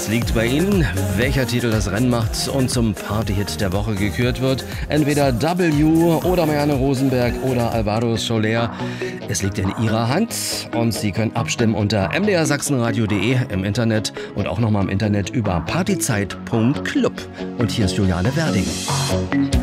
Es liegt bei Ihnen, welcher Titel das Rennen macht und zum Partyhit der Woche gekürt wird. Entweder W oder Marianne Rosenberg oder Alvaro Soler. Es liegt in Ihrer Hand und Sie können abstimmen unter mdrsachsenradio.de im Internet und auch nochmal im Internet über partyzeit.club. Und hier ist Juliane Werding.